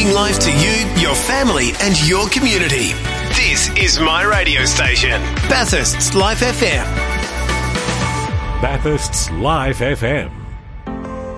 Speaking life to you, your family and your community. This is my radio station, Bathurst's Life FM. Bathurst's Life FM.